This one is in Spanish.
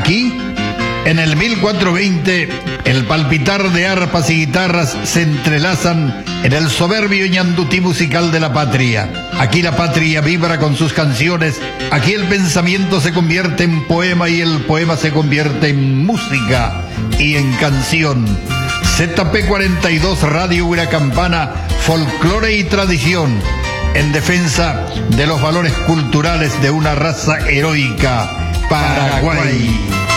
Aquí, en el 1420, el palpitar de arpas y guitarras se entrelazan en el soberbio ñandutí musical de la patria. Aquí la patria vibra con sus canciones, aquí el pensamiento se convierte en poema y el poema se convierte en música y en canción. ZP42 Radio Huiracampana, folclore y tradición, en defensa de los valores culturales de una raza heroica, Paraguay.